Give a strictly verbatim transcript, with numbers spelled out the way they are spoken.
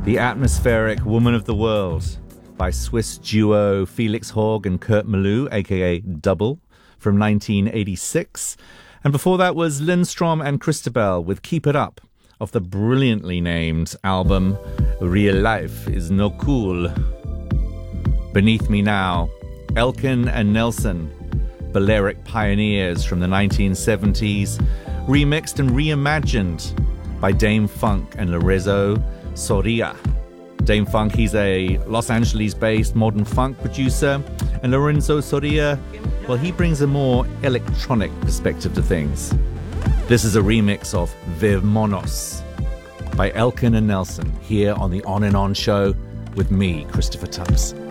The atmospheric Woman of the World by Swiss duo Felix Hogg and Kurt Malou, aka Double, from nineteen eighty-six. And before that was Lindstrom and Christabel with Keep It Up, of the brilliantly named album Real Life is No Cool. Beneath me now, Elkin and Nelson, Balearic pioneers from the nineteen seventies, remixed and reimagined by Dame Funk and Lorenzo Soria. Dame Funk, he's a Los Angeles-based modern funk producer, and Lorenzo Soria, well, he brings a more electronic perspective to things. This is a remix of Vemonos by Elkin and Nelson here on the On and On show with me, Christopher Tubbs.